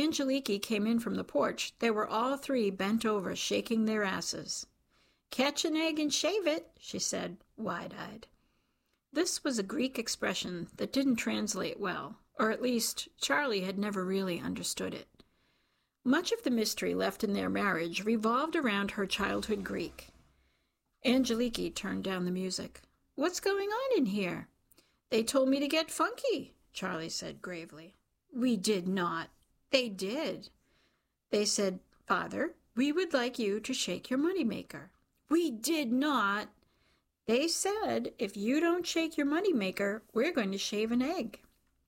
Angeliki came in from the porch, they were all three bent over, shaking their asses. "Catch an egg and shave it," she said, wide-eyed. This was a Greek expression that didn't translate well, or at least Charlie had never really understood it. Much of the mystery left in their marriage revolved around her childhood Greek. Angeliki turned down the music. "What's going on in here?" "They told me to get funky," Charlie said gravely. "We did not." "They did. They said, 'Father, we would like you to shake your moneymaker.'" "We did not." "They said, 'If you don't shake your moneymaker, we're going to shave an egg.'"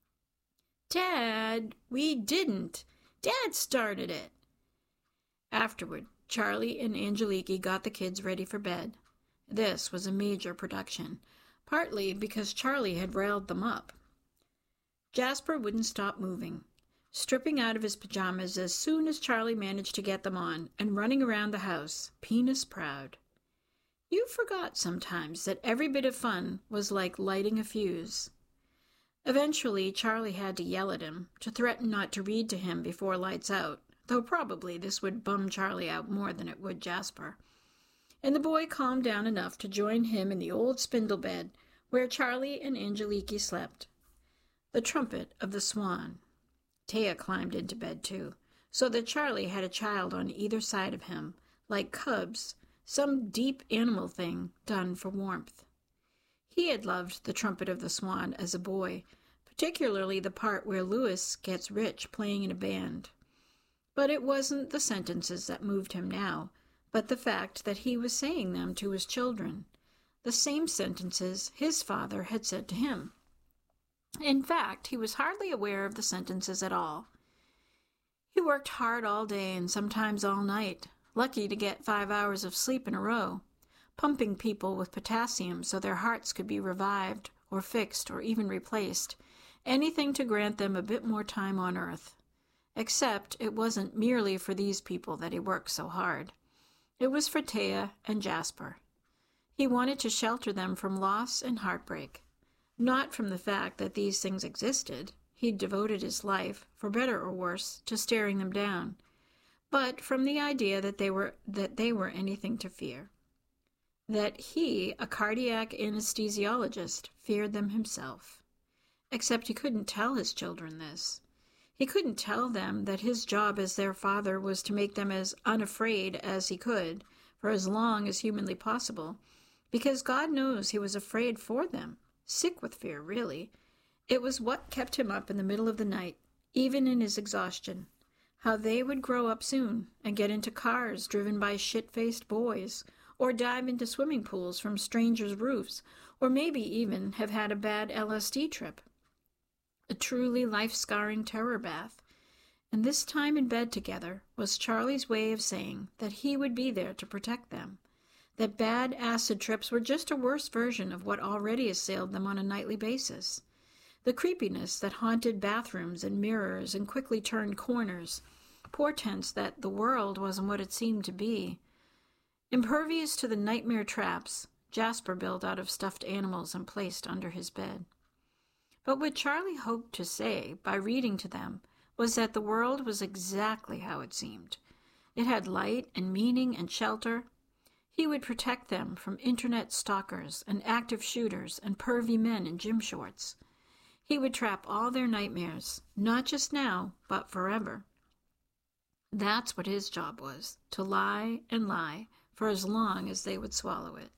"Dad, we didn't. Dad started it." Afterward, Charlie and Angeliki got the kids ready for bed. This was a major production, partly because Charlie had riled them up. Jasper wouldn't stop moving, stripping out of his pajamas as soon as Charlie managed to get them on, and running around the house, penis proud. You forgot sometimes that every bit of fun was like lighting a fuse. Eventually, Charlie had to yell at him, to threaten not to read to him before lights out, though probably this would bum Charlie out more than it would Jasper. And the boy calmed down enough to join him in the old spindle bed where Charlie and Angeliki slept. The trumpet of the swan. Taya climbed into bed too, so that Charlie had a child on either side of him, like cubs, some deep animal thing done for warmth. He had loved the trumpet of the swan as a boy, particularly the part where Louis gets rich playing in a band. But it wasn't the sentences that moved him now, but the fact that he was saying them to his children, the same sentences his father had said to him. In fact, he was hardly aware of the sentences at all. He worked hard all day and sometimes all night, lucky to get 5 hours of sleep in a row, pumping people with potassium so their hearts could be revived or fixed or even replaced, anything to grant them a bit more time on earth. Except it wasn't merely for these people that he worked so hard. It was for Taya and Jasper. He wanted to shelter them from loss and heartbreak, not from the fact that these things existed. He'd devoted his life, for better or worse, to staring them down, but from the idea that they were anything to fear. That he, a cardiac anesthesiologist, feared them himself. Except he couldn't tell his children this. He couldn't tell them that his job as their father was to make them as unafraid as he could, for as long as humanly possible, because God knows he was afraid for them, sick with fear, really. It was what kept him up in the middle of the night, even in his exhaustion. How they would grow up soon and get into cars driven by shit-faced boys, or dive into swimming pools from strangers' roofs, or maybe even have had a bad LSD trip. A truly life-scarring terror bath. And this time in bed together was Charlie's way of saying that he would be there to protect them, that bad acid trips were just a worse version of what already assailed them on a nightly basis. The creepiness that haunted bathrooms and mirrors and quickly turned corners, portents that the world wasn't what it seemed to be. Impervious to the nightmare traps Jasper built out of stuffed animals and placed under his bed. But what Charlie hoped to say by reading to them was that the world was exactly how it seemed. It had light and meaning and shelter. He would protect them from internet stalkers and active shooters and pervy men in gym shorts. He would trap all their nightmares, not just now, but forever. That's what his job was, to lie and lie for as long as they would swallow it.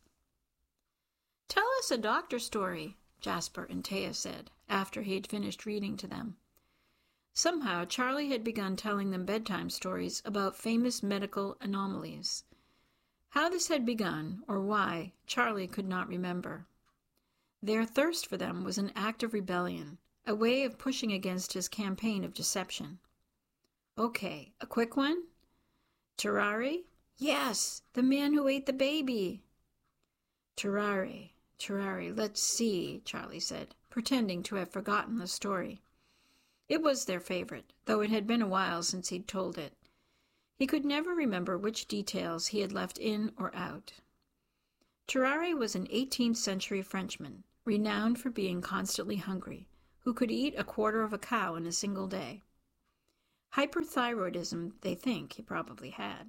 "Tell us a doctor story," Jasper and Taya said, after he had finished reading to them. Somehow Charlie had begun telling them bedtime stories about famous medical anomalies. How this had begun, or why, Charlie could not remember. Their thirst for them was an act of rebellion, a way of pushing against his campaign of deception. "Okay, a quick one? Terrari?" "Yes, the man who ate the baby." Terrari, let's see," Charlie said, pretending to have forgotten the story. It was their favorite, though it had been a while since he'd told it. He could never remember which details he had left in or out. Terrari was an 18th century Frenchman, renowned for being constantly hungry, who could eat a quarter of a cow in a single day. Hyperthyroidism, they think he probably had.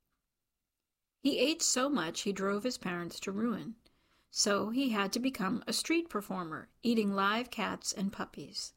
He ate so much he drove his parents to ruin. So he had to become a street performer, eating live cats and puppies.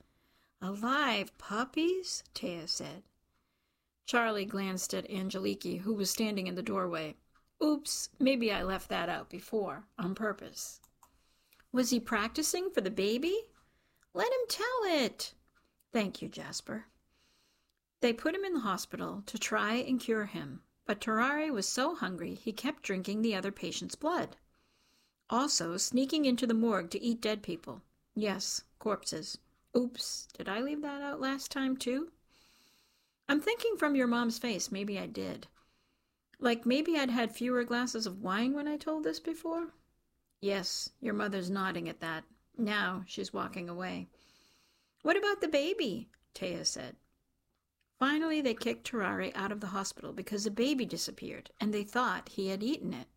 Alive puppies? Taya said. Charlie glanced at Angeliki, who was standing in the doorway. Oops, maybe I left that out before, on purpose. Was he practicing for the baby? Let him tell it. Thank you, Jasper. They put him in the hospital to try and cure him, but Terare was so hungry he kept drinking the other patient's blood. Also sneaking into the morgue to eat dead people. Yes, corpses. Oops, did I leave that out last time too? I'm thinking from your mom's face, maybe I did. Like maybe I'd had fewer glasses of wine when I told this before? Yes, your mother's nodding at that. Now she's walking away. What about the baby? Taya said. Finally, they kicked Terare out of the hospital because the baby disappeared, and they thought he had eaten it.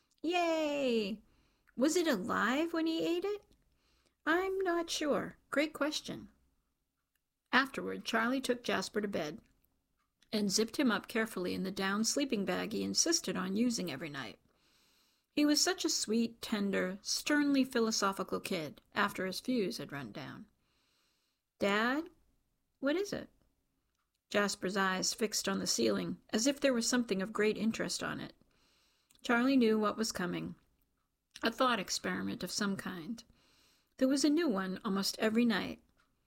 Yay! Was it alive when he ate it? I'm not sure. Great question. Afterward, Charlie took Jasper to bed and zipped him up carefully in the down sleeping bag he insisted on using every night. He was such a sweet, tender, sternly philosophical kid after his fuse had run down. Dad, what is it? Jasper's eyes fixed on the ceiling, as if there was something of great interest on it. Charlie knew what was coming. A thought experiment of some kind. There was a new one almost every night.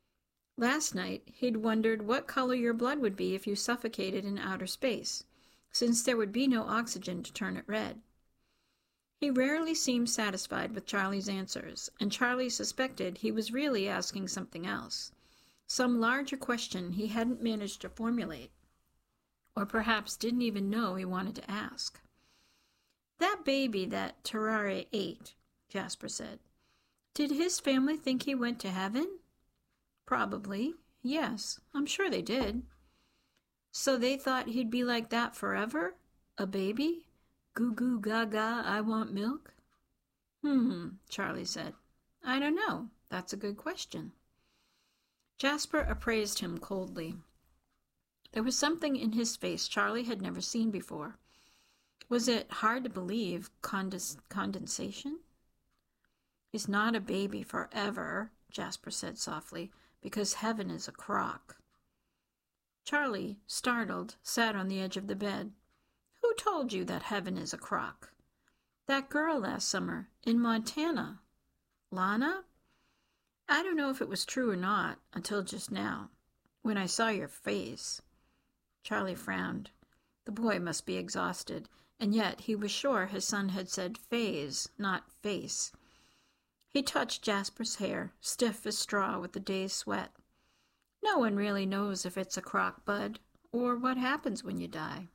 Last night, he'd wondered what color your blood would be if you suffocated in outer space, since there would be no oxygen to turn it red. He rarely seemed satisfied with Charlie's answers, and Charlie suspected he was really asking something else, some larger question he hadn't managed to formulate, or perhaps didn't even know he wanted to ask. That baby that Terare ate, Jasper said. Did his family think he went to heaven? Probably. Yes, I'm sure they did. So they thought he'd be like that forever? A baby? Goo goo gaga, I want milk? Charlie said. I don't know. That's a good question. Jasper appraised him coldly. There was something in his face Charlie had never seen before. Was it hard to believe condensation? He's not a baby forever, Jasper said softly, because heaven is a crock. Charlie, startled, sat on the edge of the bed. Who told you that heaven is a crock? That girl last summer, in Montana. Lana? I don't know if it was true or not, until just now, when I saw your face. Charlie frowned. The boy must be exhausted, and yet he was sure his son had said phase, not face. He touched Jasper's hair, stiff as straw with the day's sweat. No one really knows if it's a crock, bud, or what happens when you die.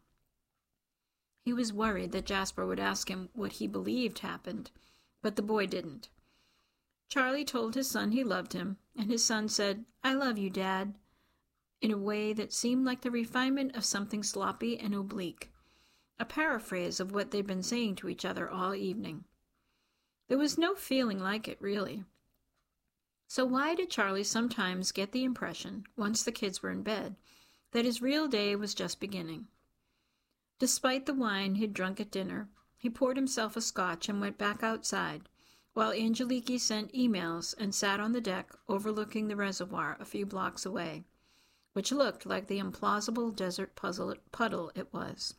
He was worried that Jasper would ask him what he believed happened, but the boy didn't. Charlie told his son he loved him, and his son said, I love you, Dad, in a way that seemed like the refinement of something sloppy and oblique, a paraphrase of what they'd been saying to each other all evening. There was no feeling like it, really. So why did Charlie sometimes get the impression, once the kids were in bed, that his real day was just beginning? Despite the wine he'd drunk at dinner, he poured himself a scotch and went back outside, while Angeliki sent emails and sat on the deck overlooking the reservoir a few blocks away, which looked like the implausible desert puddle it was.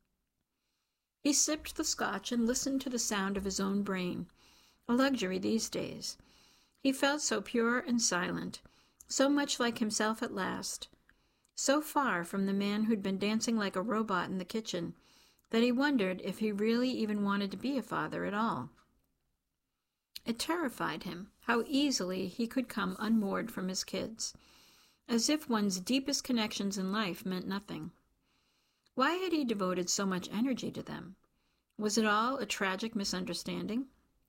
He sipped the scotch and listened to the sound of his own brain, a luxury these days. He felt so pure and silent, so much like himself at last, so far from the man who'd been dancing like a robot in the kitchen, that he wondered if he really even wanted to be a father at all. It terrified him how easily he could come unmoored from his kids, as if one's deepest connections in life meant nothing. Why had he devoted so much energy to them? Was it all a tragic misunderstanding?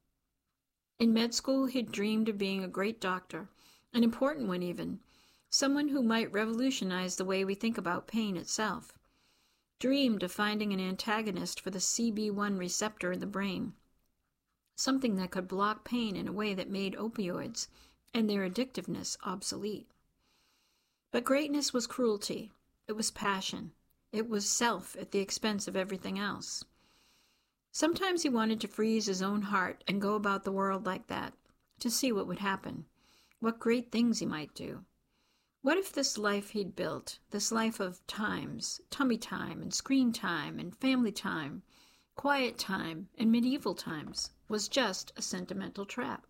In med school, he'd dreamed of being a great doctor, an important one even, someone who might revolutionize the way we think about pain itself. Dreamed of finding an antagonist for the CB1 receptor in the brain, something that could block pain in a way that made opioids and their addictiveness obsolete. But greatness was cruelty, It was passion. It was self at the expense of everything else. Sometimes he wanted to freeze his own heart and go about the world like that, to see what would happen, what great things he might do. What if this life he'd built, this life of times, tummy time and screen time and family time, quiet time and medieval times, was just a sentimental trap?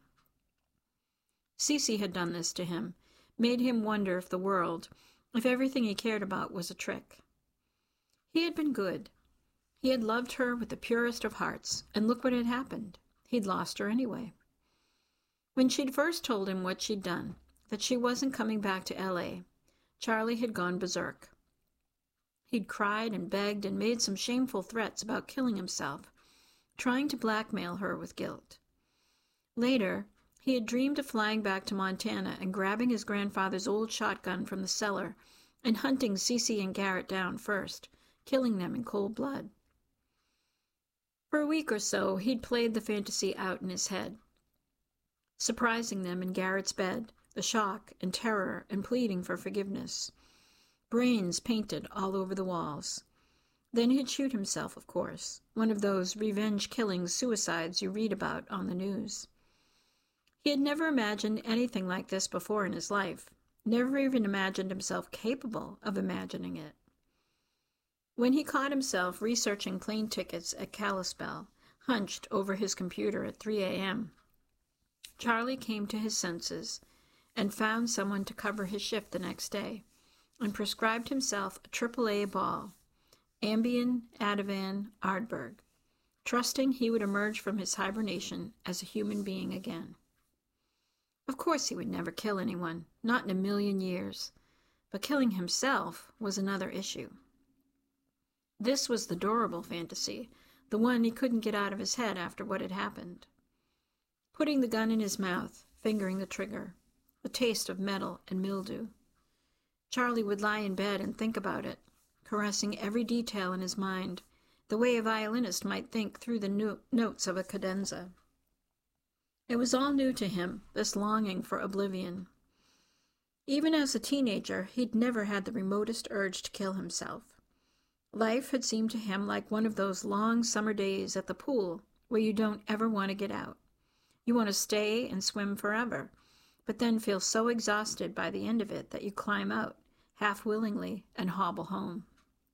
Cece had done this to him, made him wonder if the world, if everything he cared about was a trick. He had been good. He had loved her with the purest of hearts, and look what had happened. He'd lost her anyway. When she'd first told him what she'd done, that she wasn't coming back to L.A., Charlie had gone berserk. He'd cried and begged and made some shameful threats about killing himself, trying to blackmail her with guilt. Later, he had dreamed of flying back to Montana and grabbing his grandfather's old shotgun from the cellar and hunting Cece and Garrett down first, killing them in cold blood. For a week or so, he'd played the fantasy out in his head, surprising them in Garrett's bed, the shock and terror and pleading for forgiveness. Brains painted all over the walls. Then he'd shoot himself, of course, one of those revenge-killing suicides you read about on the news. He had never imagined anything like this before in his life, never even imagined himself capable of imagining it. When he caught himself researching plane tickets at Kalispell, hunched over his computer at 3 a.m., Charlie came to his senses and found someone to cover his shift the next day, and prescribed himself a AAA ball, Ambien, Ativan, Ardbeg, trusting he would emerge from his hibernation as a human being again. Of course he would never kill anyone, not in a million years, but killing himself was another issue. This was the durable fantasy, the one he couldn't get out of his head after what had happened. Putting the gun in his mouth, fingering the trigger, the taste of metal and mildew. Charlie would lie in bed and think about it, caressing every detail in his mind, the way a violinist might think through the notes of a cadenza. It was all new to him, this longing for oblivion. Even as a teenager, he'd never had the remotest urge to kill himself. Life had seemed to him like one of those long summer days at the pool where you don't ever want to get out. You want to stay and swim forever, but then feel so exhausted by the end of it that you climb out, half willingly, and hobble home.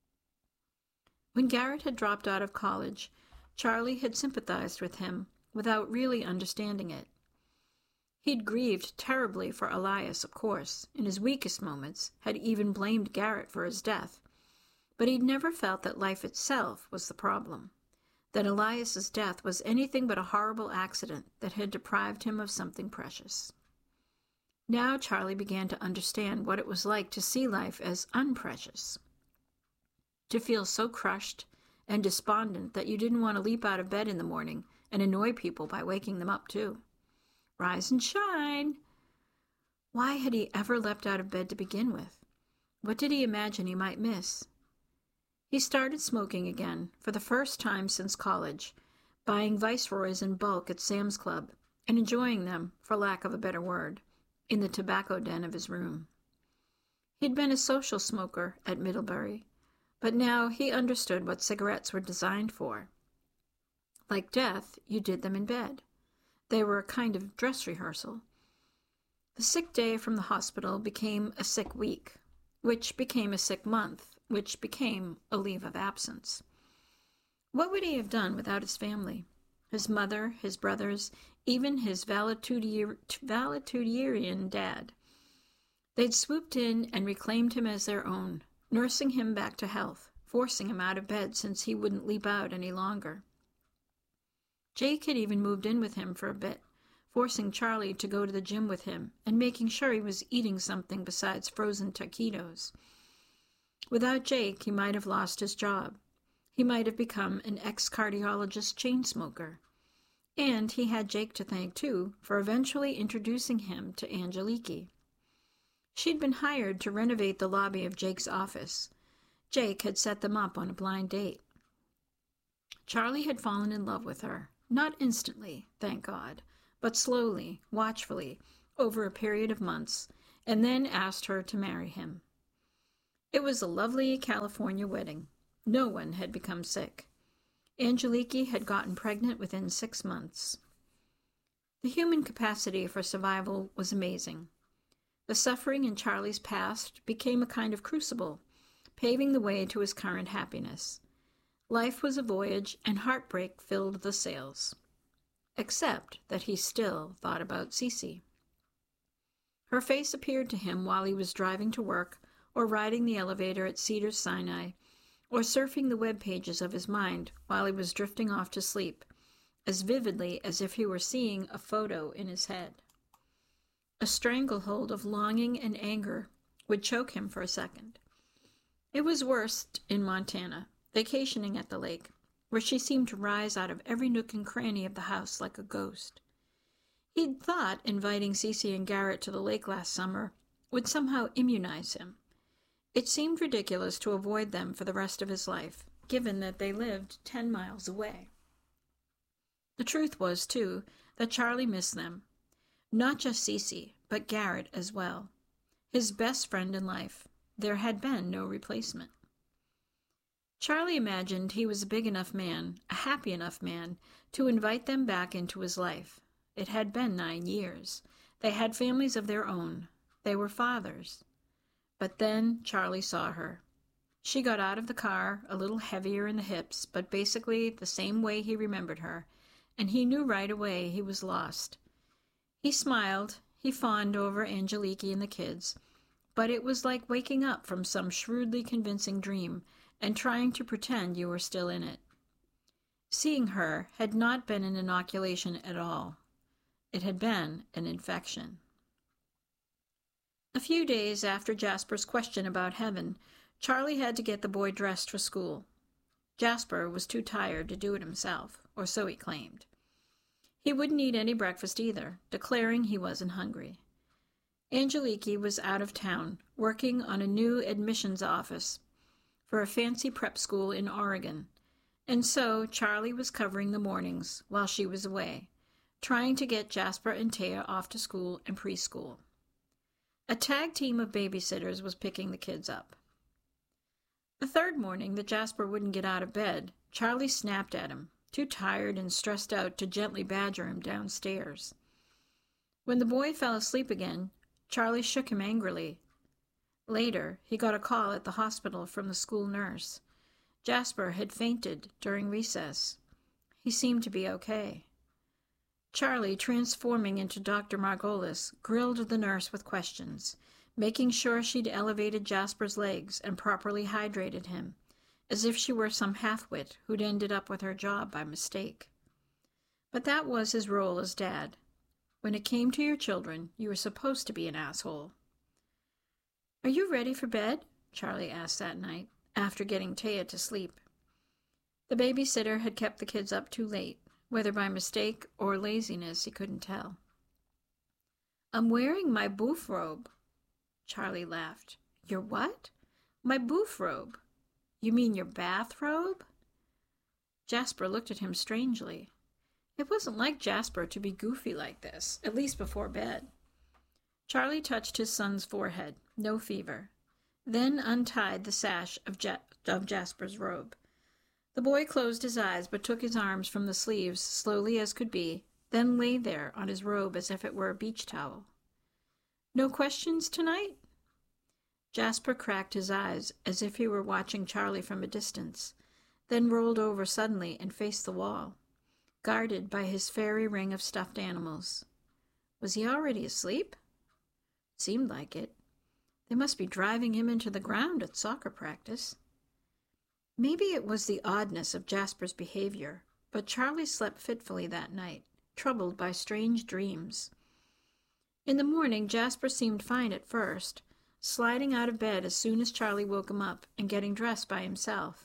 When Garrett had dropped out of college, Charlie had sympathized with him without really understanding it. He'd grieved terribly for Elias, of course, in his weakest moments, had even blamed Garrett for his death, but he'd never felt that life itself was the problem, that Elias's death was anything but a horrible accident that had deprived him of something precious. Now Charlie began to understand what it was like to see life as unprecious, to feel so crushed and despondent that you didn't want to leap out of bed in the morning and annoy people by waking them up too. Rise and shine! Why had he ever leapt out of bed to begin with? What did he imagine he might miss? He started smoking again, for the first time since college, buying Viceroys in bulk at Sam's Club, and enjoying them, for lack of a better word, in the tobacco den of his room. He'd been a social smoker at Middlebury, but now he understood what cigarettes were designed for. Like death, you did them in bed. They were a kind of dress rehearsal. The sick day from the hospital became a sick week, which became a sick month, which became a leave of absence. What would he have done without his family? His mother, his brothers, even his valetudinarian dad. They'd swooped in and reclaimed him as their own, nursing him back to health, forcing him out of bed since he wouldn't leap out any longer. Jake had even moved in with him for a bit, forcing Charlie to go to the gym with him and making sure he was eating something besides frozen taquitos. Without Jake, he might have lost his job. He might have become an ex-cardiologist chain smoker. And he had Jake to thank, too, for eventually introducing him to Angeliki. She'd been hired to renovate the lobby of Jake's office. Jake had set them up on a blind date. Charlie had fallen in love with her, not instantly, thank God, but slowly, watchfully, over a period of months, and then asked her to marry him. It was a lovely California wedding. No one had become sick. Angeliki had gotten pregnant within 6 months. The human capacity for survival was amazing. The suffering in Charlie's past became a kind of crucible, paving the way to his current happiness. Life was a voyage, and heartbreak filled the sails. Except that he still thought about Cece. Her face appeared to him while he was driving to work, or riding the elevator at Cedars-Sinai, or surfing the web pages of his mind while he was drifting off to sleep, as vividly as if he were seeing a photo in his head. A stranglehold of longing and anger would choke him for a second. It was worst in Montana, vacationing at the lake, where she seemed to rise out of every nook and cranny of the house like a ghost. He'd thought inviting Cece and Garrett to the lake last summer would somehow immunize him. It seemed ridiculous to avoid them for the rest of his life, given that they lived 10 miles away. The truth was, too, that Charlie missed them. Not just Cece, but Garrett as well. His best friend in life. There had been no replacement. Charlie imagined he was a big enough man, a happy enough man, to invite them back into his life. It had been 9 years. They had families of their own. They were fathers. But then Charlie saw her. She got out of the car, a little heavier in the hips, but basically the same way he remembered her, and he knew right away he was lost. He smiled, he fawned over Angeliki and the kids, but it was like waking up from some shrewdly convincing dream and trying to pretend you were still in it. Seeing her had not been an inoculation at all. It had been an infection. A few days after Jasper's question about heaven, Charlie had to get the boy dressed for school. Jasper was too tired to do it himself, or so he claimed. He wouldn't eat any breakfast either, declaring he wasn't hungry. Angeliki was out of town, working on a new admissions office for a fancy prep school in Oregon, and so Charlie was covering the mornings while she was away, trying to get Jasper and Taya off to school and preschool. A tag team of babysitters was picking the kids up. The third morning that Jasper wouldn't get out of bed, Charlie snapped at him, too tired and stressed out to gently badger him downstairs. When the boy fell asleep again, Charlie shook him angrily. Later, he got a call at the hospital from the school nurse. Jasper had fainted during recess. He seemed to be okay. Charlie, transforming into Dr. Margolis, grilled the nurse with questions, making sure she'd elevated Jasper's legs and properly hydrated him, as if she were some half-wit who'd ended up with her job by mistake. But that was his role as dad. When it came to your children, you were supposed to be an asshole. "Are you ready for bed?" Charlie asked that night, after getting Taya to sleep. The babysitter had kept the kids up too late, whether by mistake or laziness he couldn't tell. "I'm wearing my boof robe." Charlie laughed. "Your what?" "My boof robe." "You mean your bathrobe?" Jasper looked at him strangely. It wasn't like Jasper to be goofy like this, at least before bed. Charlie touched his son's forehead. No fever. Then untied the sash of Jasper's robe. The boy closed his eyes but took his arms from the sleeves slowly as could be, then lay there on his robe as if it were a beach towel. "No questions tonight?" Jasper cracked his eyes as if he were watching Charlie from a distance, then rolled over suddenly and faced the wall, guarded by his fairy ring of stuffed animals. Was he already asleep? Seemed like it. They must be driving him into the ground at soccer practice. Maybe it was the oddness of Jasper's behavior, but Charlie slept fitfully that night, troubled by strange dreams. In the morning, Jasper seemed fine at first, sliding out of bed as soon as Charlie woke him up and getting dressed by himself.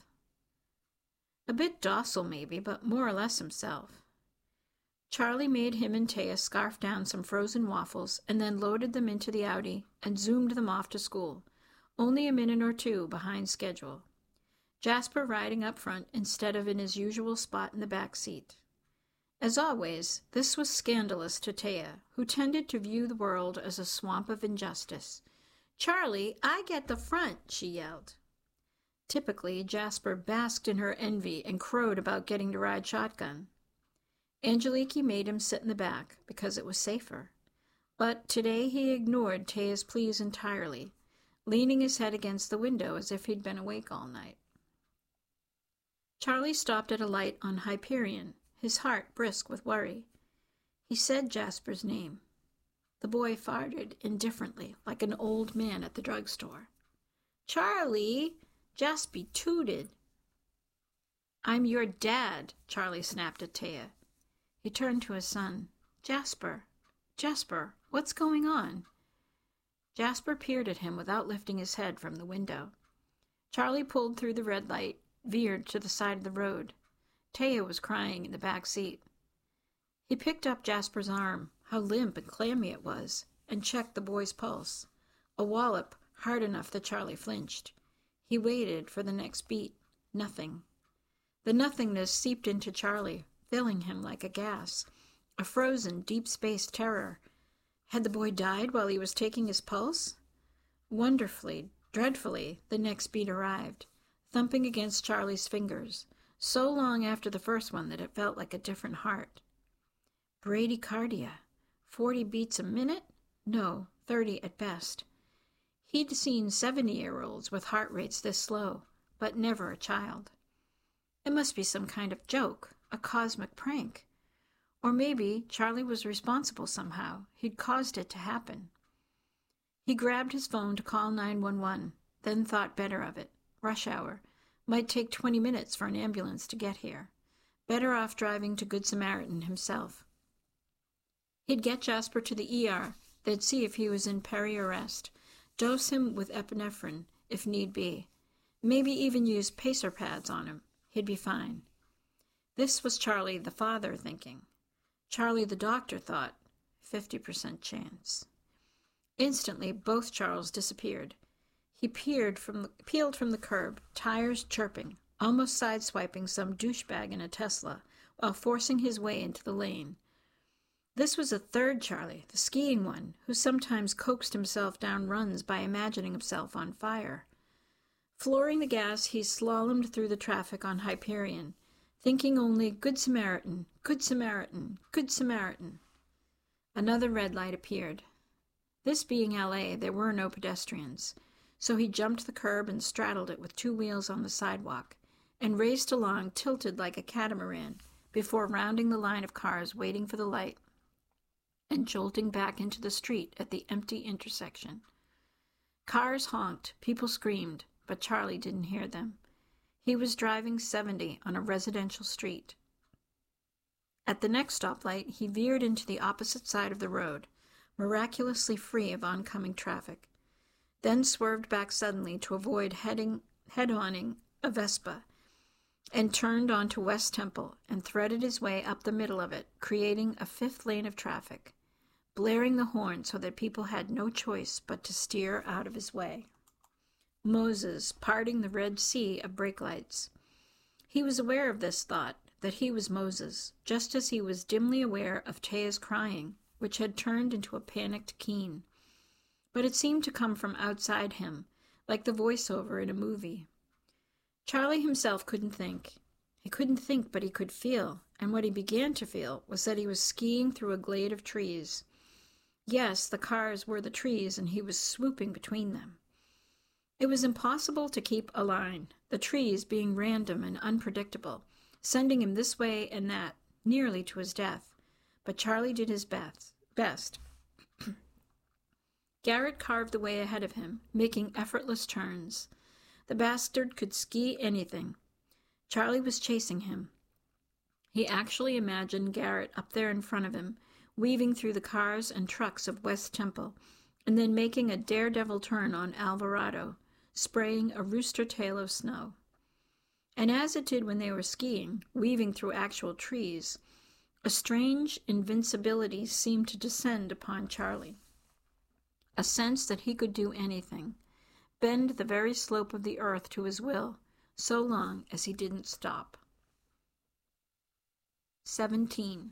A bit docile maybe, but more or less himself. Charlie made him and Taya scarf down some frozen waffles and then loaded them into the Audi and zoomed them off to school, only a minute or two behind schedule. Jasper riding up front instead of in his usual spot in the back seat. As always, this was scandalous to Taya, who tended to view the world as a swamp of injustice. "Charlie, I get the front," she yelled. Typically, Jasper basked in her envy and crowed about getting to ride shotgun. Angeliki made him sit in the back because it was safer. But today he ignored Taya's pleas entirely, leaning his head against the window as if he'd been awake all night. Charlie stopped at a light on Hyperion, his heart brisk with worry. He said Jasper's name. The boy farted indifferently, like an old man at the drugstore. "Charlie!" Jaspy tooted. "I'm your dad," Charlie snapped at Taya. He turned to his son. Jasper, what's going on?" Jasper peered at him without lifting his head from the window. Charlie pulled through the red light, veered to the side of the road. Taya was crying in the back seat. He picked up Jasper's arm, how limp and clammy it was, and checked the boy's pulse. A wallop hard enough that Charlie flinched. He waited for the next beat. Nothing. The nothingness seeped into Charlie, filling him like a gas, a frozen, deep-space terror. Had the boy died while he was taking his pulse? Wonderfully, dreadfully, the next beat arrived, thumping against Charlie's fingers, so long after the first one that it felt like a different heart. Bradycardia. 40 beats a minute? No, 30 at best. He'd seen 70-year-olds with heart rates this slow, but never a child. It must be some kind of joke, a cosmic prank. Or maybe Charlie was responsible somehow. He'd caused it to happen. He grabbed his phone to call 911, then thought better of it. Rush hour. Might take 20 minutes for an ambulance to get here. Better off driving to Good Samaritan himself. He'd get Jasper to the ER. They'd see if he was in peri-arrest. Dose him with epinephrine, if need be. Maybe even use pacer pads on him. He'd be fine. This was Charlie, the father, thinking. Charlie, the doctor, thought, 50% chance. Instantly, both Charles disappeared. He peeled from the curb, tires chirping, almost sideswiping some douchebag in a Tesla, while forcing his way into the lane. This was a third Charlie, the skiing one, who sometimes coaxed himself down runs by imagining himself on fire. Flooring the gas, he slalomed through the traffic on Hyperion, thinking only, Good Samaritan, Good Samaritan, Good Samaritan. Another red light appeared. This being L.A., there were no pedestrians, so he jumped the curb and straddled it with 2 wheels on the sidewalk, and raced along tilted like a catamaran before rounding the line of cars waiting for the light and jolting back into the street at the empty intersection. Cars honked, people screamed, but Charlie didn't hear them. He was driving 70 on a residential street. At the next stoplight, he veered into the opposite side of the road, miraculously free of oncoming traffic, then swerved back suddenly to avoid head-oning a Vespa, and turned onto West Temple and threaded his way up the middle of it, creating a 5th lane of traffic, blaring the horn so that people had no choice but to steer out of his way. Moses parting the Red Sea of brake lights. He was aware of this thought, that he was Moses, just as he was dimly aware of Taya's crying, which had turned into a panicked keen. But it seemed to come from outside him, like the voiceover in a movie. Charlie himself couldn't think. He couldn't think, but he could feel, and what he began to feel was that he was skiing through a glade of trees. Yes, the cars were the trees, and he was swooping between them. It was impossible to keep a line, the trees being random and unpredictable, sending him this way and that, nearly to his death. But Charlie did his best. Garrett carved the way ahead of him, making effortless turns. The bastard could ski anything. Charlie was chasing him. He actually imagined Garrett up there in front of him, weaving through the cars and trucks of West Temple, and then making a daredevil turn on Alvarado, spraying a rooster tail of snow. And as it did when they were skiing, weaving through actual trees, a strange invincibility seemed to descend upon Charlie. A sense that he could do anything, bend the very slope of the earth to his will, so long as he didn't stop. 17.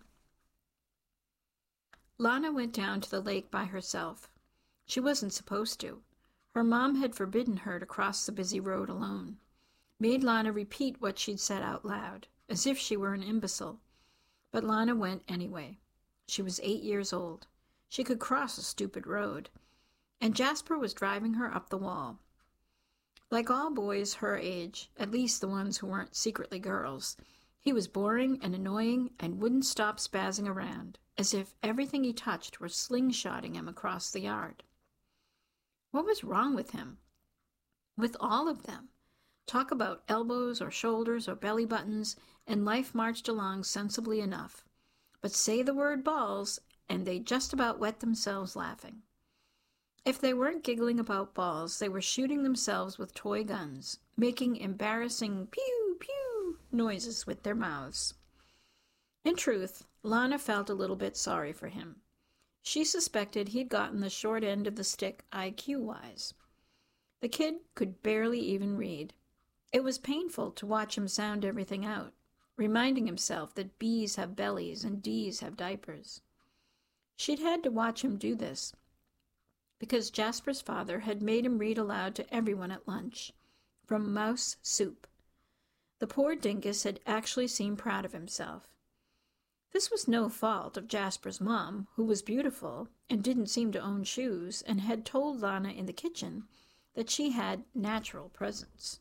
Lana went down to the lake by herself. She wasn't supposed to. Her mom had forbidden her to cross the busy road alone, made Lana repeat what she'd said out loud, as if she were an imbecile. But Lana went anyway. She was 8 years old. She could cross a stupid road. And Jasper was driving her up the wall. Like all boys her age, at least the ones who weren't secretly girls, he was boring and annoying and wouldn't stop spazzing around, as if everything he touched were slingshotting him across the yard. What was wrong with him? With all of them? Talk about elbows or shoulders or belly buttons, and life marched along sensibly enough. But say the word balls, and they just about wet themselves laughing. If they weren't giggling about balls, they were shooting themselves with toy guns, making embarrassing pew-pew noises with their mouths. In truth, Lana felt a little bit sorry for him. She suspected he'd gotten the short end of the stick IQ-wise. The kid could barely even read. It was painful to watch him sound everything out, reminding himself that B's have bellies and D's have diapers. She'd had to watch him do this, because Jasper's father had made him read aloud to everyone at lunch, from Mouse Soup. The poor dinkus had actually seemed proud of himself. This was no fault of Jasper's mom, who was beautiful and didn't seem to own shoes, and had told Lana in the kitchen that she had natural presence.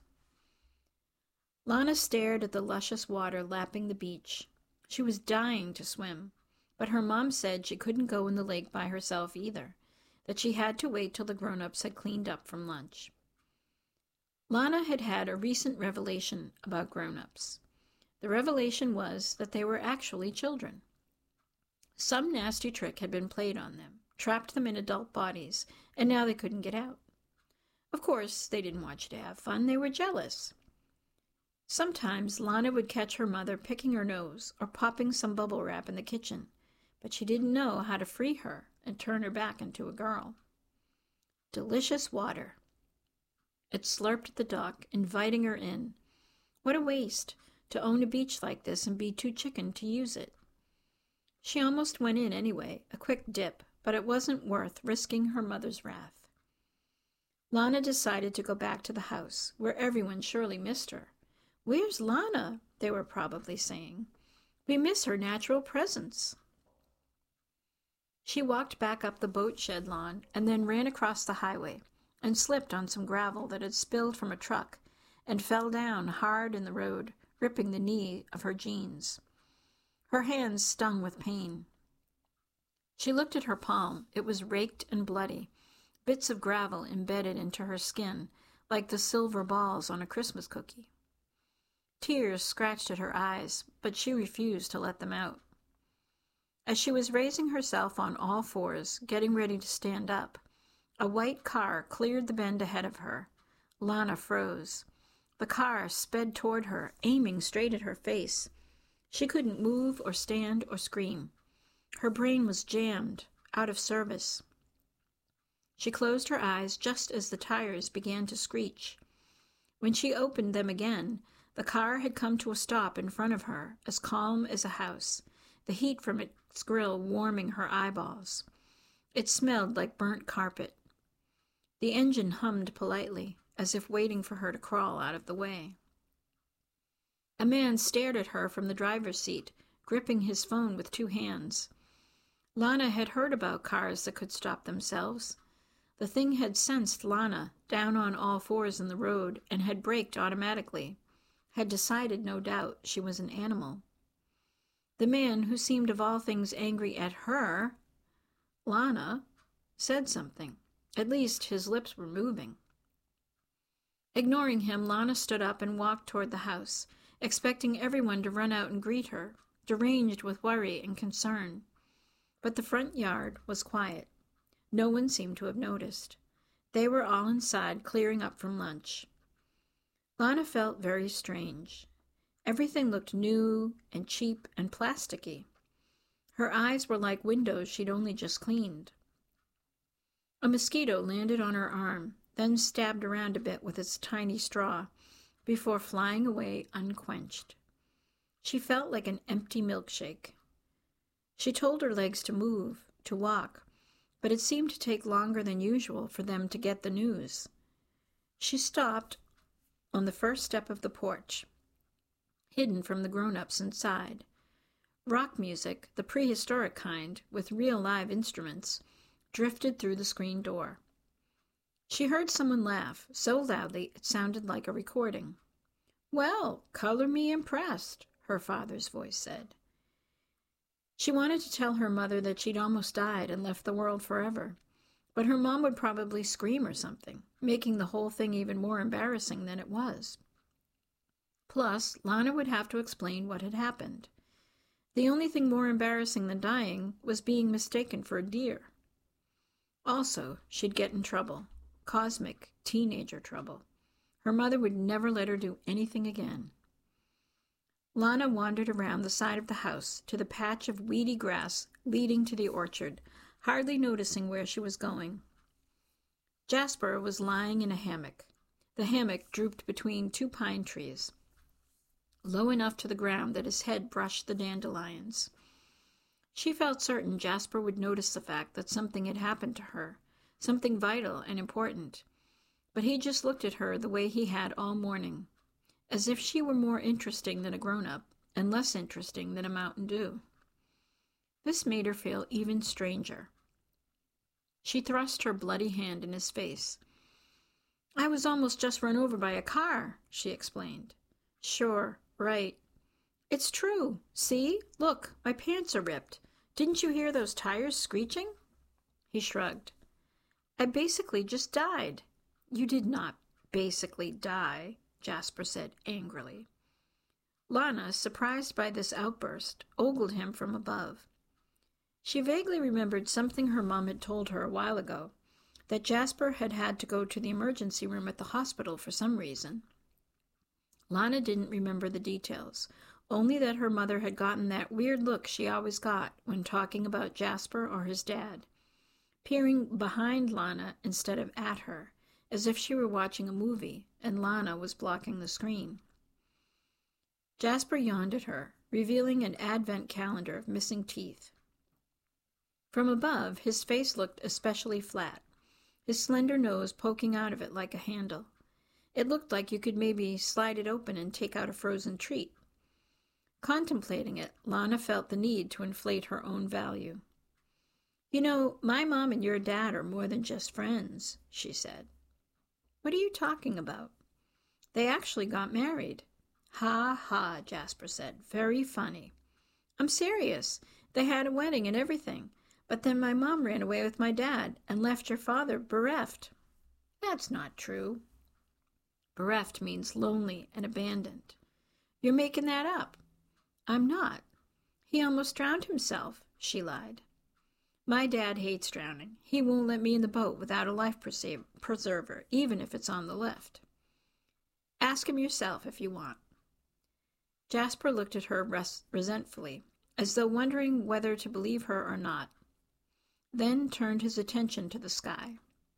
Lana stared at the luscious water lapping the beach. She was dying to swim, but her mom said she couldn't go in the lake by herself either, that she had to wait till the grown-ups had cleaned up from lunch. Lana had had a recent revelation about grown-ups. The revelation was that they were actually children. Some nasty trick had been played on them, trapped them in adult bodies, and now they couldn't get out. Of course, they didn't want you to have fun. They were jealous. Sometimes Lana would catch her mother picking her nose or popping some bubble wrap in the kitchen, but she didn't know how to free her and turn her back into a girl. Delicious water. It slurped at the dock, inviting her in. What a waste to own a beach like this and be too chicken to use it. She almost went in anyway, a quick dip, but it wasn't worth risking her mother's wrath. Lana decided to go back to the house, where everyone surely missed her. "Where's Lana?" they were probably saying. "We miss her natural presence." She walked back up the boat shed lawn and then ran across the highway and slipped on some gravel that had spilled from a truck and fell down hard in the road, ripping the knee of her jeans. Her hands stung with pain. She looked at her palm. It was raked and bloody, bits of gravel embedded into her skin like the silver balls on a Christmas cookie. Tears scratched at her eyes, but she refused to let them out. As she was raising herself on all fours, getting ready to stand up, a white car cleared the bend ahead of her. Lana froze. The car sped toward her, aiming straight at her face. She couldn't move or stand or scream. Her brain was jammed, out of service. She closed her eyes just as the tires began to screech. When she opened them again, the car had come to a stop in front of her, as calm as a house, the heat from its grill warming her eyeballs. It smelled like burnt carpet. The engine hummed politely, as if waiting for her to crawl out of the way. A man stared at her from the driver's seat, gripping his phone with 2 hands. Lana had heard about cars that could stop themselves. The thing had sensed Lana, down on all fours in the road, and had braked automatically, had decided, no doubt, she was an animal. The man, who seemed of all things angry at her, Lana, said something. At least his lips were moving. Ignoring him, Lana stood up and walked toward the house, expecting everyone to run out and greet her, deranged with worry and concern. But the front yard was quiet. No one seemed to have noticed. They were all inside, clearing up from lunch. Lana felt very strange. Everything looked new and cheap and plasticky. Her eyes were like windows she'd only just cleaned. A mosquito landed on her arm, then stabbed around a bit with its tiny straw, before flying away unquenched. She felt like an empty milkshake. She told her legs to move, to walk, but it seemed to take longer than usual for them to get the news. She stopped on the first step of the porch, hidden from the grown-ups inside. Rock music, the prehistoric kind, with real live instruments, drifted through the screen door. She heard someone laugh, so loudly it sounded like a recording. "Well, color me impressed," her father's voice said. She wanted to tell her mother that she'd almost died and left the world forever, but her mom would probably scream or something, making the whole thing even more embarrassing than it was. Plus, Lana would have to explain what had happened. The only thing more embarrassing than dying was being mistaken for a deer. Also, she'd get in trouble. Cosmic, teenager trouble. Her mother would never let her do anything again. Lana wandered around the side of the house to the patch of weedy grass leading to the orchard, hardly noticing where she was going. Jasper was lying in a hammock. The hammock drooped between two pine trees, low enough to the ground that his head brushed the dandelions. She felt certain Jasper would notice the fact that something had happened to her, something vital and important, but he just looked at her the way he had all morning, as if she were more interesting than a grown-up and less interesting than a Mountain Dew. This made her feel even stranger. She thrust her bloody hand in his face. "I was almost just run over by a car," she explained. "Sure, right. It's true. See? Look, my pants are ripped. Didn't you hear those tires screeching?" He shrugged. "I basically just died." "You did not basically die," Jasper said angrily. Lana, surprised by this outburst, ogled him from above. She vaguely remembered something her mom had told her a while ago, that Jasper had to go to the emergency room at the hospital for some reason. Lana didn't remember the details, only that her mother had gotten that weird look she always got when talking about Jasper or his dad, peering behind Lana instead of at her, as if she were watching a movie and Lana was blocking the screen. Jasper yawned at her, revealing an advent calendar of missing teeth. From above, his face looked especially flat, his slender nose poking out of it like a handle. It looked like you could maybe slide it open and take out a frozen treat. Contemplating it, Lana felt the need to inflate her own value. "You know, my mom and your dad are more than just friends," she said. "What are you talking about?" "They actually got married." "Ha ha," Jasper said. "Very funny." "I'm serious. They had a wedding and everything. But then my mom ran away with my dad and left your father bereft." "That's not true." "Bereft means lonely and abandoned." "You're making that up." "I'm not. He almost drowned himself," she lied. "My dad hates drowning. He won't let me in the boat without a life preserver, even if it's on the lift." "Ask him yourself if you want." Jasper looked at her resentfully, as though wondering whether to believe her or not, then turned his attention to the sky.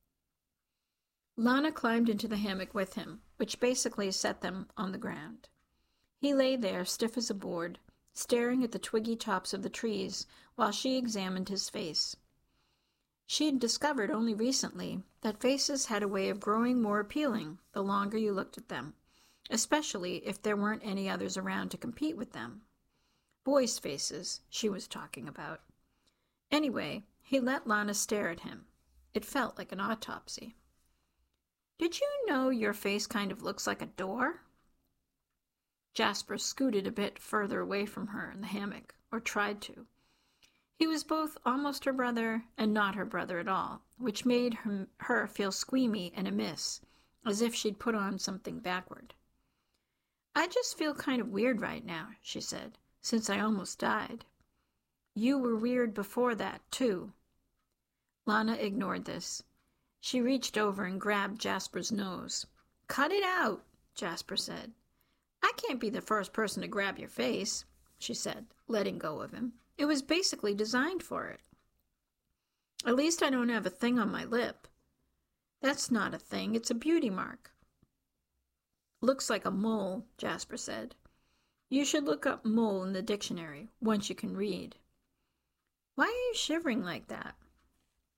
Lana climbed into the hammock with him, which basically set them on the ground. He lay there, stiff as a board, staring at the twiggy tops of the trees while she examined his face. She had discovered only recently that faces had a way of growing more appealing the longer you looked at them, especially if there weren't any others around to compete with them. Boys' faces, she was talking about. Anyway, he let Lana stare at him. It felt like an autopsy. "Did you know your face kind of looks like a door?" Jasper scooted a bit further away from her in the hammock, or tried to. He was both almost her brother and not her brother at all, which made her feel squeamy and amiss, as if she'd put on something backward. "I just feel kind of weird right now," she said, "since I almost died." "You were weird before that, too." Lana ignored this. She reached over and grabbed Jasper's nose. "Cut it out," Jasper said. "I can't be the first person to grab your face," she said, letting go of him. "It was basically designed for it." "At least I don't have a thing on my lip." "That's not a thing, it's a beauty mark." "Looks like a mole," Jasper said. "You should look up mole in the dictionary, once you can read." "Why are you shivering like that?"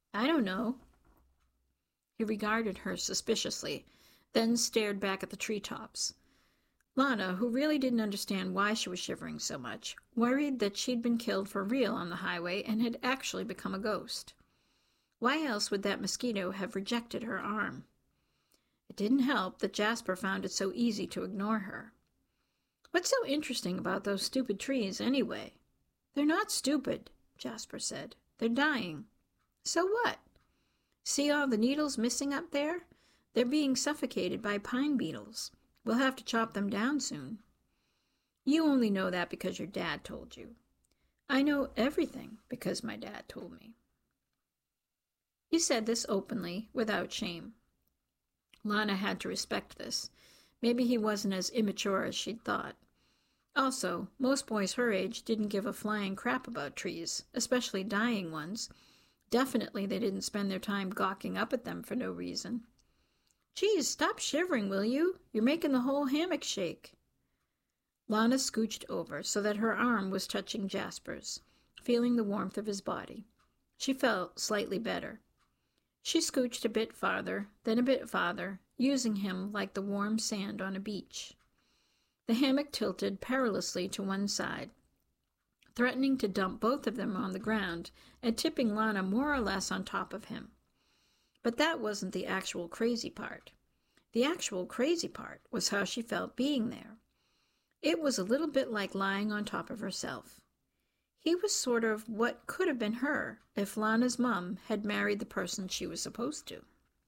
I don't know. He regarded her suspiciously, then stared back at the treetops. Lana, who really didn't understand why she was shivering so much, worried that she'd been killed for real on the highway and had actually become a ghost. Why else would that mosquito have rejected her arm? It didn't help that Jasper found it so easy to ignore her. What's so interesting about those stupid trees, anyway? They're not stupid, Jasper said. They're dying. So what? See all the needles missing up there? They're being suffocated by pine beetles. We'll have to chop them down soon. You only know that because your dad told you. I know everything because my dad told me. He said this openly, without shame. Lana had to respect this. Maybe he wasn't as immature as she'd thought. Also, most boys her age didn't give a flying crap about trees, especially dying ones. Definitely they didn't spend their time gawking up at them for no reason. Geez, stop shivering, will you? You're making the whole hammock shake. Lana scooched over so that her arm was touching Jasper's, feeling the warmth of his body. She felt slightly better. She scooched a bit farther, then a bit farther, using him like the warm sand on a beach. The hammock tilted perilously to one side, threatening to dump both of them on the ground and tipping Lana more or less on top of him. But that wasn't the actual crazy part. The actual crazy part was how she felt being there. It was a little bit like lying on top of herself. He was sort of what could have been her if Lana's mom had married the person she was supposed to.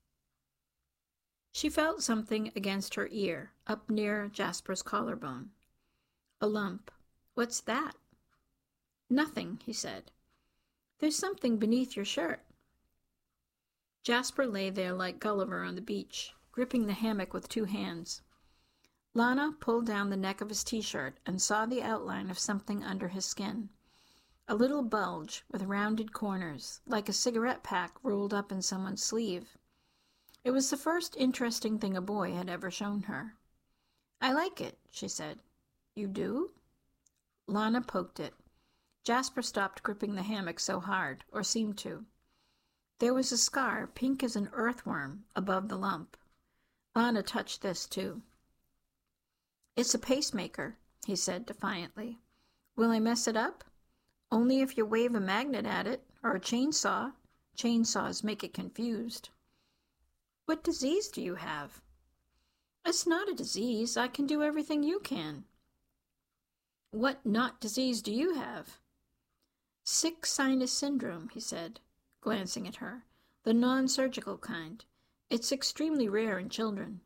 She felt something against her ear, up near Jasper's collarbone. A lump. What's that? Nothing, he said. There's something beneath your shirt. Jasper lay there like Gulliver on the beach, gripping the hammock with two hands. Lana pulled down the neck of his t-shirt and saw the outline of something under his skin. A little bulge with rounded corners, like a cigarette pack rolled up in someone's sleeve. It was the first interesting thing a boy had ever shown her. I like it, she said. You do? Lana poked it. Jasper stopped gripping the hammock so hard, or seemed to. There was a scar, pink as an earthworm, above the lump. Lana touched this, too. It's a pacemaker, he said defiantly. Will I mess it up? Only if you wave a magnet at it, or a chainsaw. Chainsaws make it confused. What disease do you have? It's not a disease. I can do everything you can. What not disease do you have? Sick sinus syndrome, he said, glancing at her. The non-surgical kind. It's extremely rare in children.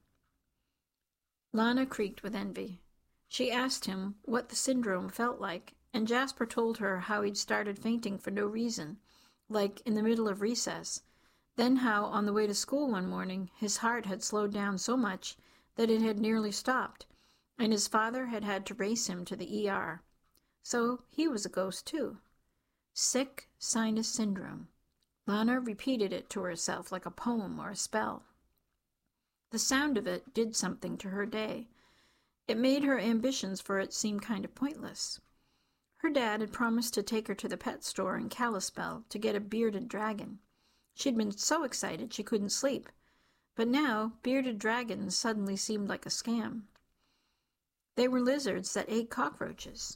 Lana creaked with envy. She asked him what the syndrome felt like, and Jasper told her how he'd started fainting for no reason, like in the middle of recess, then how on the way to school one morning his heart had slowed down so much that it had nearly stopped, and his father had had to race him to the ER. So he was a ghost too. Sick sinus syndrome. Lana repeated it to herself like a poem or a spell. The sound of it did something to her day. It made her ambitions for it seem kind of pointless. Her dad had promised to take her to the pet store in Kalispell to get a bearded dragon. She'd been so excited she couldn't sleep. But now, bearded dragons suddenly seemed like a scam. They were lizards that ate cockroaches.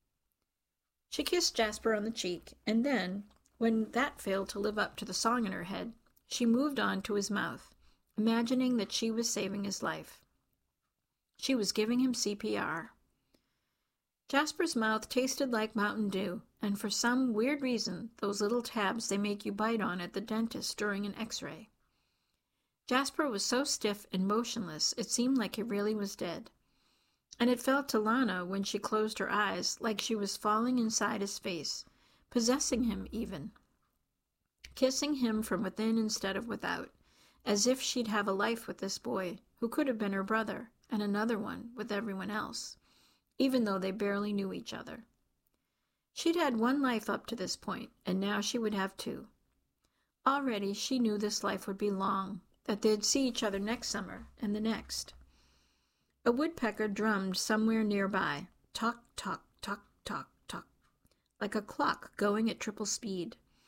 She kissed Jasper on the cheek, and then, when that failed to live up to the song in her head, she moved on to his mouth, imagining that she was saving his life. She was giving him CPR. Jasper's mouth tasted like Mountain Dew, and for some weird reason, those little tabs they make you bite on at the dentist during an X-ray. Jasper was so stiff and motionless it seemed like he really was dead. And it felt to Lana, when she closed her eyes, like she was falling inside his face, possessing him even. Kissing him from within instead of without, as if she'd have a life with this boy, who could have been her brother, and another one with everyone else, even though they barely knew each other. She'd had one life up to this point, and now she would have two. Already she knew this life would be long, that they'd see each other next summer and the next. A woodpecker drummed somewhere nearby, tock, tock, tock, tock, tock, like a clock going at triple speed.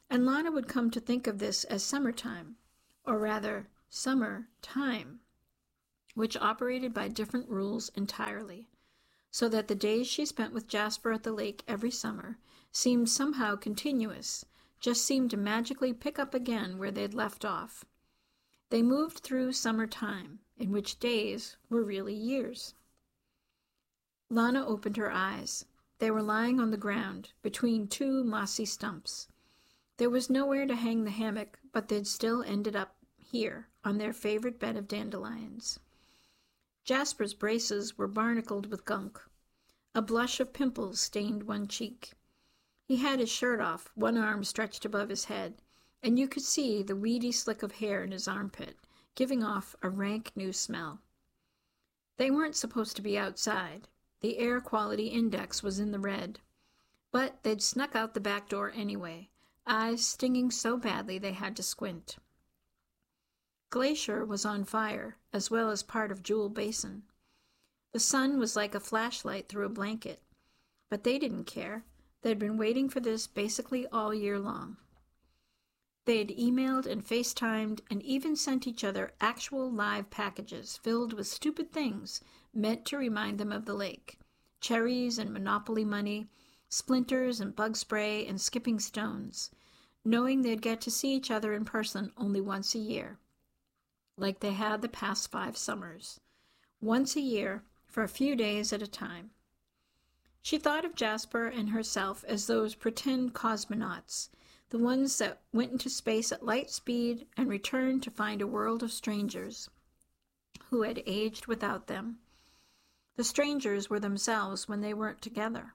and Lana would come to think of this as summertime, or rather, summer time, which operated by different rules entirely, so that the days she spent with Jasper at the lake every summer seemed somehow continuous, just seemed to magically pick up again where they'd left off. They moved through summer time, in which days were really years. Lana opened her eyes. They were lying on the ground, between two mossy stumps. There was nowhere to hang the hammock, but they'd still ended up here, on their favorite bed of dandelions. Jasper's braces were barnacled with gunk. A blush of pimples stained one cheek. He had his shirt off, one arm stretched above his head, and you could see the weedy slick of hair in his armpit, giving off a rank new smell. They weren't supposed to be outside. The air quality index was in the red. But they'd snuck out the back door anyway, eyes stinging so badly they had to squint. Glacier was on fire, as well as part of Jewel Basin. The sun was like a flashlight through a blanket, but they didn't care. They'd been waiting for this basically all year long. They'd emailed and FaceTimed and even sent each other actual live packages filled with stupid things meant to remind them of the lake. Cherries and Monopoly money, splinters and bug spray and skipping stones, knowing they'd get to see each other in person only once a year, like they had the past 5 summers. Once a year, for a few days at a time. She thought of Jasper and herself as those pretend cosmonauts, the ones that went into space at light speed and returned to find a world of strangers who had aged without them. The strangers were themselves when they weren't together.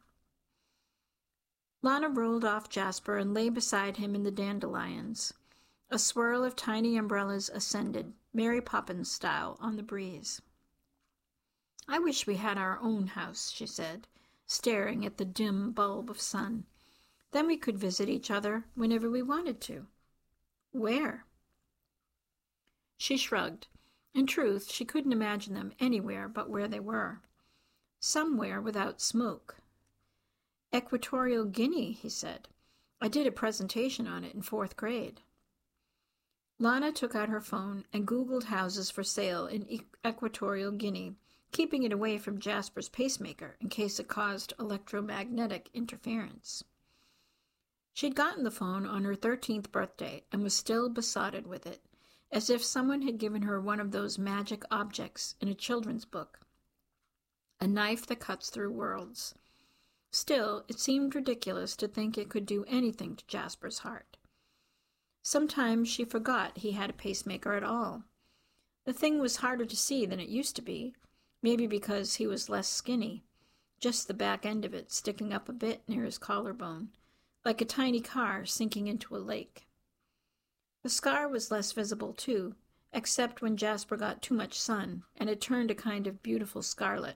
Lana rolled off Jasper and lay beside him in the dandelions. A swirl of tiny umbrellas ascended, Mary Poppins style, on the breeze. "I wish we had our own house," she said, staring at the dim bulb of sun. "Then we could visit each other whenever we wanted to." "Where?" She shrugged. In truth, she couldn't imagine them anywhere but where they were. Somewhere without smoke. "Equatorial Guinea," he said. "I did a presentation on it in 4th grade." Lana took out her phone and Googled houses for sale in Equatorial Guinea, keeping it away from Jasper's pacemaker in case it caused electromagnetic interference. She'd gotten the phone on her 13th birthday and was still besotted with it, as if someone had given her one of those magic objects in a children's book. A knife that cuts through worlds. Still, it seemed ridiculous to think it could do anything to Jasper's heart. Sometimes she forgot he had a pacemaker at all. The thing was harder to see than it used to be, maybe because he was less skinny, just the back end of it sticking up a bit near his collarbone, like a tiny car sinking into a lake. The scar was less visible, too, except when Jasper got too much sun, and it turned a kind of beautiful scarlet.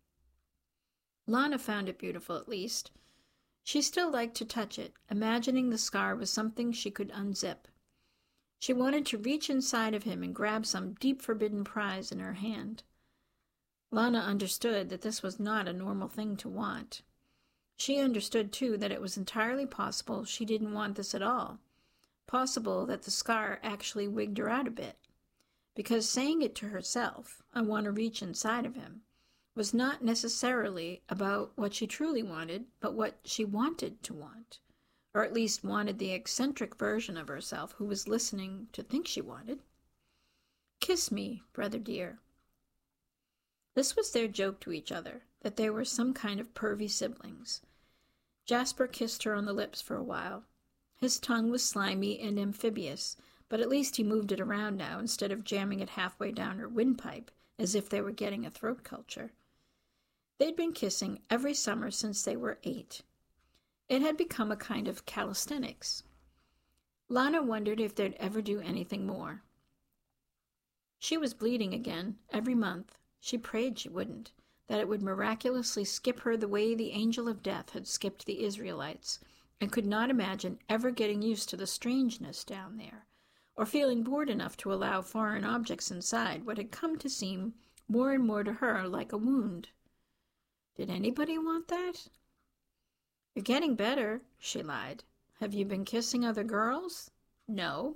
Lana found it beautiful, at least. She still liked to touch it, imagining the scar was something she could unzip. She wanted to reach inside of him and grab some deep forbidden prize in her hand. Lana understood that this was not a normal thing to want. She understood, too, that it was entirely possible she didn't want this at all. Possible that the scar actually wigged her out a bit. Because saying it to herself, "I want to reach inside of him," was not necessarily about what she truly wanted, but what she wanted to want, or at least wanted the eccentric version of herself who was listening to think she wanted. "Kiss me, brother dear." This was their joke to each other, that they were some kind of pervy siblings. Jasper kissed her on the lips for a while. His tongue was slimy and amphibious, but at least he moved it around now instead of jamming it halfway down her windpipe, as if they were getting a throat culture. They'd been kissing every summer since they were 8. It had become a kind of calisthenics. Lana wondered if they'd ever do anything more. She was bleeding again, every month. She prayed she wouldn't, that it would miraculously skip her the way the angel of death had skipped the Israelites, and could not imagine ever getting used to the strangeness down there, or feeling bored enough to allow foreign objects inside what had come to seem more and more to her like a wound. Did anybody want that? "You're getting better," she lied. Have you been kissing other girls? No.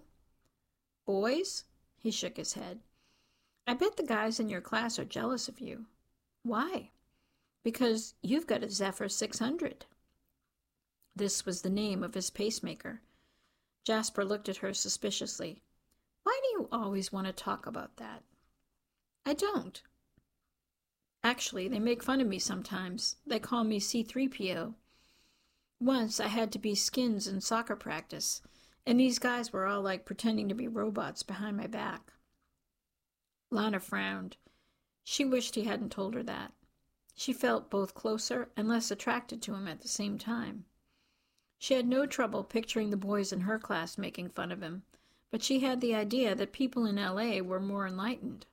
Boys? He shook his head. I bet the guys in your class are jealous of you. Why? Because you've got a Zephyr 600. This was the name of his pacemaker. Jasper looked at her suspiciously. Why do you always want to talk about that? I don't. Actually, they make fun of me sometimes. They call me C-3PO. Once I had to be Skins in soccer practice, and these guys were all like pretending to be robots behind my back. Lana frowned. She wished he hadn't told her that. She felt both closer and less attracted to him at the same time. She had no trouble picturing the boys in her class making fun of him, but she had the idea that people in L.A. were more enlightened.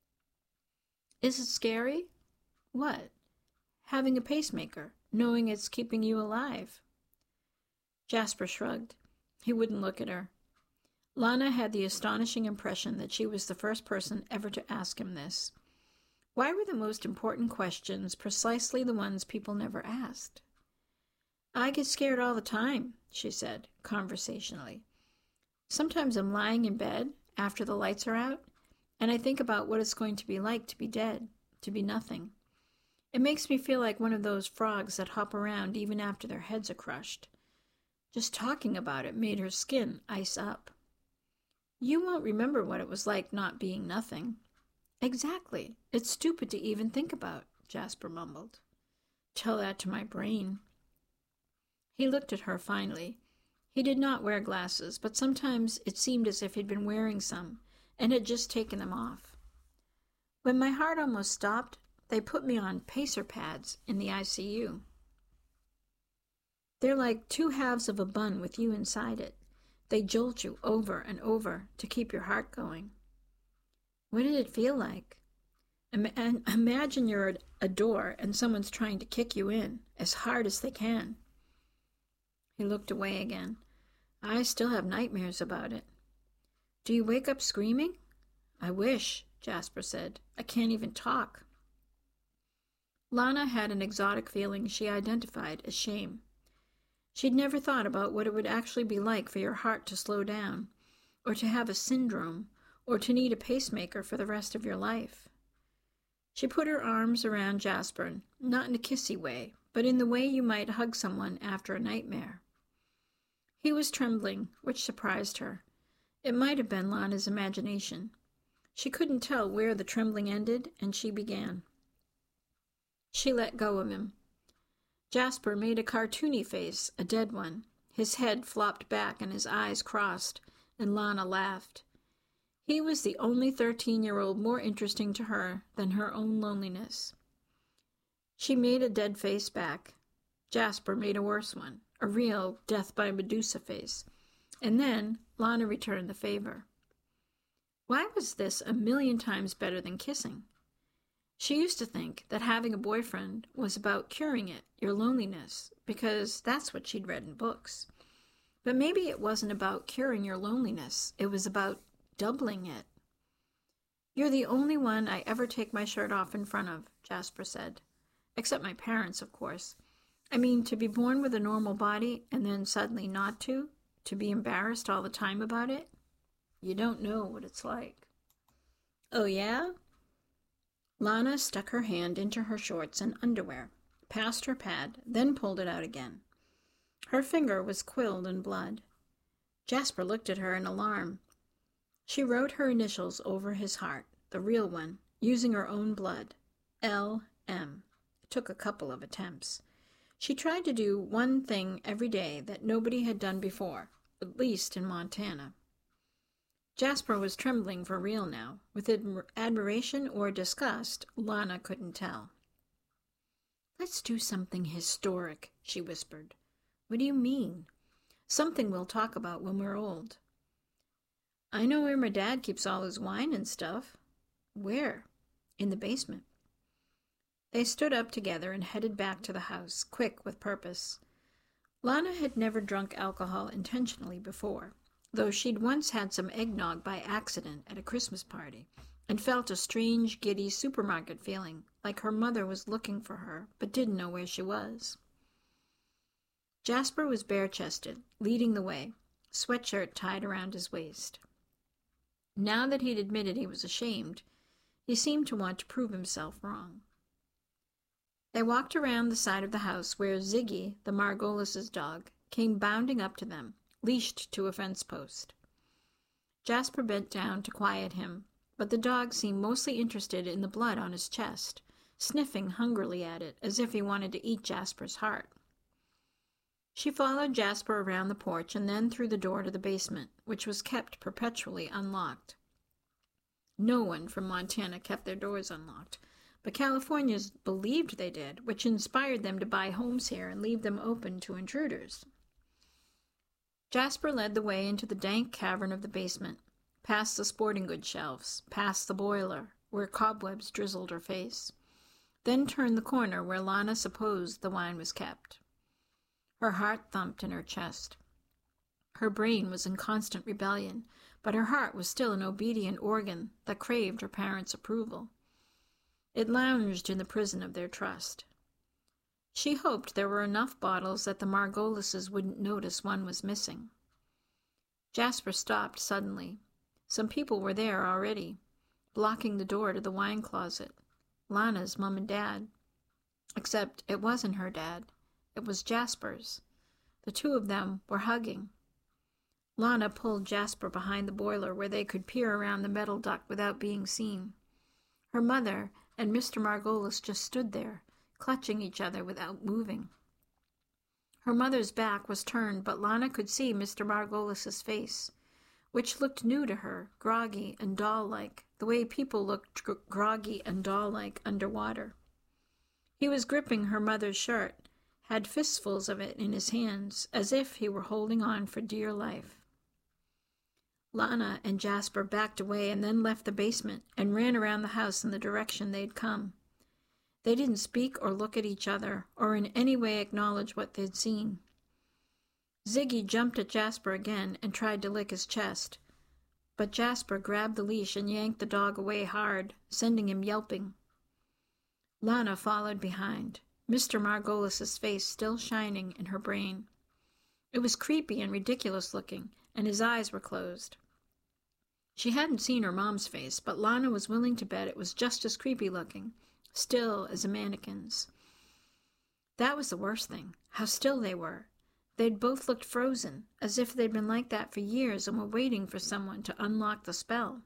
Is it scary? What? Having a pacemaker, knowing it's keeping you alive. Jasper shrugged. He wouldn't look at her. Lana had the astonishing impression that she was the first person ever to ask him this. Why were the most important questions precisely the ones people never asked? I get scared all the time, she said, conversationally. Sometimes I'm lying in bed after the lights are out, and I think about what it's going to be like to be dead, to be nothing. It makes me feel like one of those frogs that hop around even after their heads are crushed. Just talking about it made her skin ice up. You won't remember what it was like not being nothing. Exactly. It's stupid to even think about, Jasper mumbled. Tell that to my brain. He looked at her finally. He did not wear glasses, but sometimes it seemed as if he'd been wearing some and had just taken them off. When my heart almost stopped, they put me on pacer pads in the ICU. They're like two halves of a bun with you inside it. They jolt you over and over to keep your heart going. What did it feel like? Imagine you're at a door and someone's trying to kick you in as hard as they can. He looked away again. I still have nightmares about it. Do you wake up screaming? I wish, Jasper said. I can't even talk. Lana had an exotic feeling she identified as shame. She'd never thought about what it would actually be like for your heart to slow down, or to have a syndrome, or to need a pacemaker for the rest of your life. She put her arms around Jasper, not in a kissy way, but in the way you might hug someone after a nightmare. He was trembling, which surprised her. It might have been Lana's imagination. She couldn't tell where the trembling ended, and she began. She let go of him. Jasper made a cartoony face, a dead one. His head flopped back and his eyes crossed, and Lana laughed. He was the only 13-year-old more interesting to her than her own loneliness. She made a dead face back. Jasper made a worse one, a real death by Medusa face. And then Lana returned the favor. Why was this a million times better than kissing? She used to think that having a boyfriend was about curing it, your loneliness, because that's what she'd read in books. But maybe it wasn't about curing your loneliness. It was about doubling it. You're the only one I ever take my shirt off in front of, Jasper said. Except my parents, of course. I mean, to be born with a normal body and then suddenly not to be embarrassed all the time about it. You don't know what it's like. Oh, yeah? Lana stuck her hand into her shorts and underwear, passed her pad, then pulled it out again. Her finger was quilled in blood. Jasper looked at her in alarm. She wrote her initials over his heart, the real one, using her own blood. L.M. It took a couple of attempts. She tried to do one thing every day that nobody had done before, at least in Montana. Jasper was trembling for real now. With admiration or disgust, Lana couldn't tell. Let's do something historic, she whispered. What do you mean? Something we'll talk about when we're old. I know where my dad keeps all his wine and stuff. Where? In the basement. They stood up together and headed back to the house, quick with purpose. Lana had never drunk alcohol intentionally before, though she'd once had some eggnog by accident at a Christmas party, and felt a strange, giddy supermarket feeling, like her mother was looking for her, but didn't know where she was. Jasper was bare-chested, leading the way, sweatshirt tied around his waist. Now that he'd admitted he was ashamed, he seemed to want to prove himself wrong. They walked around the side of the house where Ziggy, the Margolis' dog, came bounding up to them, leashed to a fence post. Jasper bent down to quiet him, but the dog seemed mostly interested in the blood on his chest, sniffing hungrily at it as if he wanted to eat Jasper's heart. She followed Jasper around the porch and then through the door to the basement, which was kept perpetually unlocked. No one from Montana kept their doors unlocked, but Californians believed they did, which inspired them to buy homes here and leave them open to intruders. Jasper led the way into the dank cavern of the basement, past the sporting goods shelves, past the boiler, where cobwebs drizzled her face, then turned the corner where Lana supposed the wine was kept. Her heart thumped in her chest. Her brain was in constant rebellion, but her heart was still an obedient organ that craved her parents' approval. It lounged in the prison of their trust. She hoped there were enough bottles that the Margolises wouldn't notice one was missing. Jasper stopped suddenly. Some people were there already, blocking the door to the wine closet. Lana's mom and dad. Except it wasn't her dad. It was Jasper's. The two of them were hugging. Lana pulled Jasper behind the boiler where they could peer around the metal duct without being seen. Her mother and Mr. Margolis just stood there, clutching each other without moving. Her mother's back was turned, but Lana could see Mr. Margolis's face, which looked new to her, groggy and doll-like, the way people looked groggy and doll-like underwater. He was gripping her mother's shirt, had fistfuls of it in his hands, as if he were holding on for dear life. Lana and Jasper backed away and then left the basement and ran around the house in the direction they'd come. They didn't speak or look at each other or in any way acknowledge what they'd seen. Ziggy jumped at Jasper again and tried to lick his chest, but Jasper grabbed the leash and yanked the dog away hard, sending him yelping. Lana followed behind, Mr. Margolis's face still shining in her brain. It was creepy and ridiculous looking, and his eyes were closed. She hadn't seen her mom's face, but Lana was willing to bet it was just as creepy looking, still as a mannequin's. That was the worst thing, how still they were. They'd both looked frozen, as if they'd been like that for years and were waiting for someone to unlock the spell.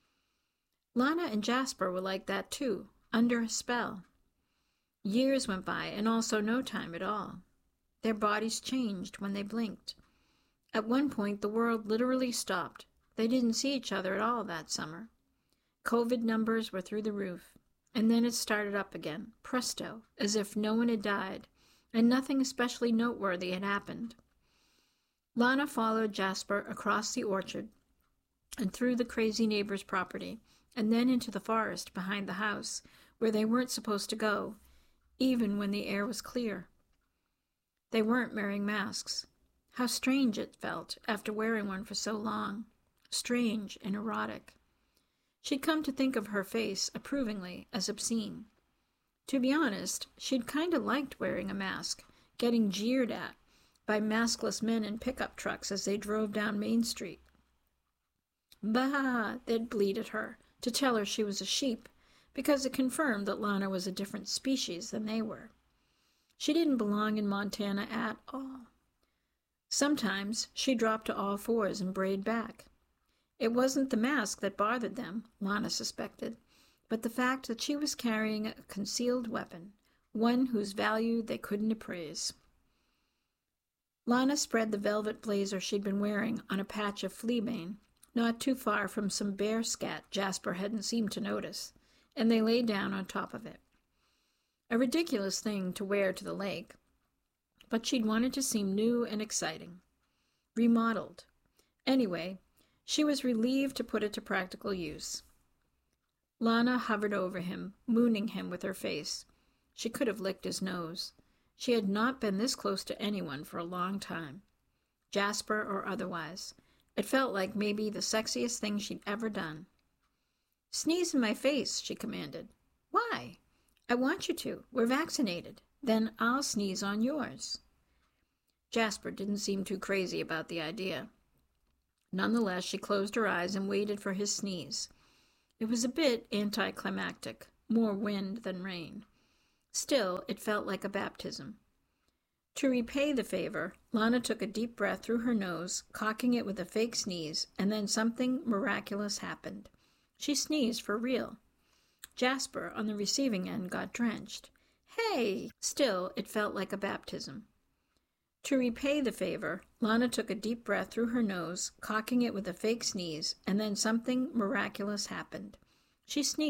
Lana and Jasper were like that too, under a spell. Years went by, and also no time at all. Their bodies changed when they blinked. At one point, the world literally stopped. They didn't see each other at all that summer. COVID numbers were through the roof, and then it started up again, presto, as if no one had died, and nothing especially noteworthy had happened. Lana followed Jasper across the orchard and through the crazy neighbor's property, and then into the forest behind the house, where they weren't supposed to go, even when the air was clear. They weren't wearing masks. How strange it felt after wearing one for so long. Strange and erotic. She'd come to think of her face approvingly as obscene. To be honest, she'd kind of liked wearing a mask, getting jeered at by maskless men in pickup trucks as they drove down Main Street. Bah! They'd bleat at her to tell her she was a sheep, because it confirmed that Lana was a different species than they were. She didn't belong in Montana at all. Sometimes she dropped to all fours and brayed back. It wasn't the mask that bothered them, Lana suspected, but the fact that she was carrying a concealed weapon, one whose value they couldn't appraise. Lana spread the velvet blazer she'd been wearing on a patch of fleabane, not too far from some bear scat Jasper hadn't seemed to notice, and they lay down on top of it. A ridiculous thing to wear to the lake, but she'd wanted to seem new and exciting. Remodeled. Anyway, she was relieved to put it to practical use. Lana hovered over him, mooning him with her face. She could have licked his nose. She had not been this close to anyone for a long time, Jasper or otherwise. It felt like maybe the sexiest thing she'd ever done. "Sneeze in my face," she commanded. "Why?" "I want you to. We're vaccinated. Then I'll sneeze on yours." Jasper didn't seem too crazy about the idea. Nonetheless, she closed her eyes and waited for his sneeze. It was a bit anticlimactic, more wind than rain. Still, it felt like a baptism. To repay the favor, Lana took a deep breath through her nose, cocking it with a fake sneeze, and then something miraculous happened. She sneezed for real. Jasper, on the receiving end, got drenched. Hey! Still, it felt like a baptism. To repay the favor, Lana took a deep breath through her nose, cocking it with a fake sneeze, and then something miraculous happened. She sneezed